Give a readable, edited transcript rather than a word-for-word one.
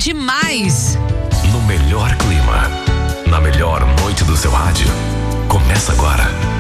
demais. No melhor clima, na melhor noite do seu rádio. Começa agora.